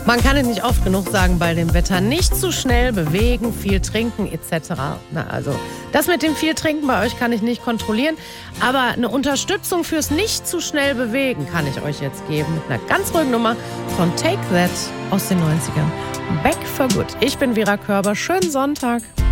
Man kann es nicht oft genug sagen bei dem Wetter. Nicht zu schnell bewegen, viel trinken etc. Na, also das mit dem viel Trinken bei euch kann ich nicht kontrollieren. Aber eine Unterstützung fürs nicht zu schnell bewegen kann ich euch jetzt geben. Mit einer ganz ruhigen Nummer von Take That aus den 90ern. Back for Good. Ich bin Vera Körber. Schönen Sonntag.